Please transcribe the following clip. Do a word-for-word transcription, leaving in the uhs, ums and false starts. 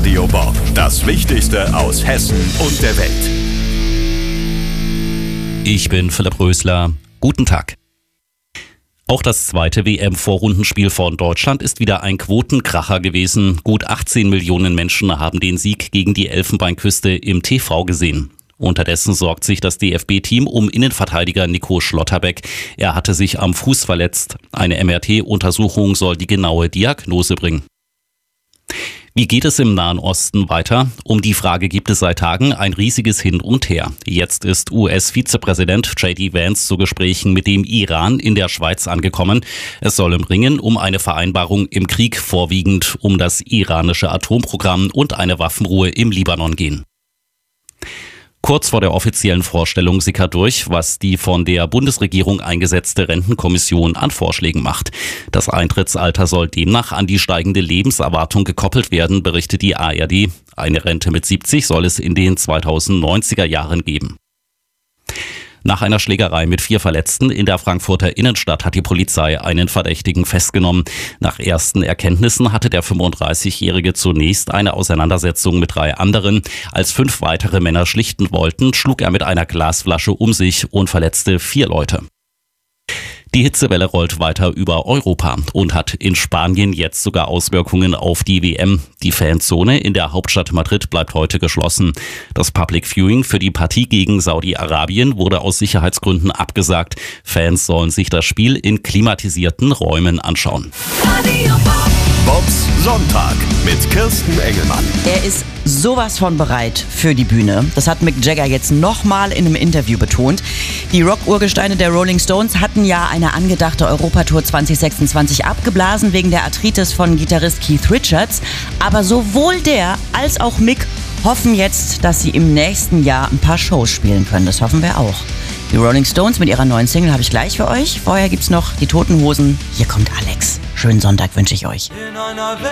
Radio Bob. Das Wichtigste aus Hessen und der Welt. Ich bin Philipp Rösler. Guten Tag. Auch das zweite W M-Vorrundenspiel von Deutschland ist wieder ein Quotenkracher gewesen. Gut achtzehn Millionen Menschen haben den Sieg gegen die Elfenbeinküste im T V gesehen. Unterdessen sorgt sich das D F B-Team um Innenverteidiger Nico Schlotterbeck. Er hatte sich am Fuß verletzt. Eine M R T-Untersuchung soll die genaue Diagnose bringen. Wie geht es im Nahen Osten weiter? Um die Frage gibt es seit Tagen ein riesiges Hin und Her. Jetzt ist U S-Vizepräsident J D Vance zu Gesprächen mit dem Iran in der Schweiz angekommen. Es soll im Ringen um eine Vereinbarung im Krieg, vorwiegend um das iranische Atomprogramm und eine Waffenruhe im Libanon gehen. Kurz vor der offiziellen Vorstellung sickert durch, was die von der Bundesregierung eingesetzte Rentenkommission an Vorschlägen macht. Das Eintrittsalter soll demnach an die steigende Lebenserwartung gekoppelt werden, berichtet die A R D. Eine Rente mit siebzig soll es in den zweitausendneunziger Jahren geben. Nach einer Schlägerei mit vier Verletzten in der Frankfurter Innenstadt hat die Polizei einen Verdächtigen festgenommen. Nach ersten Erkenntnissen hatte der fünfunddreißigjährige zunächst eine Auseinandersetzung mit drei anderen. Als fünf weitere Männer schlichten wollten, schlug er mit einer Glasflasche um sich und verletzte vier Leute. Die Hitzewelle rollt weiter über Europa und hat in Spanien jetzt sogar Auswirkungen auf die W M. Die Fanzone in der Hauptstadt Madrid bleibt heute geschlossen. Das Public Viewing für die Partie gegen Saudi-Arabien wurde aus Sicherheitsgründen abgesagt. Fans sollen sich das Spiel in klimatisierten Räumen anschauen. Bobs Sonntag mit Kirsten Engelmann. Er ist sowas von bereit für die Bühne. Das hat Mick Jagger jetzt nochmal in einem Interview betont. Die Rock-Urgesteine der Rolling Stones hatten ja eine angedachte Europatour zwanzig sechsundzwanzig abgeblasen wegen der Arthritis von Gitarrist Keith Richards. Aber sowohl der als auch Mick hoffen jetzt, dass sie im nächsten Jahr ein paar Shows spielen können. Das hoffen wir auch. Die Rolling Stones mit ihrer neuen Single habe ich gleich für euch. Vorher gibt's noch die Toten Hosen. Hier kommt Alex. Schönen Sonntag wünsche ich euch.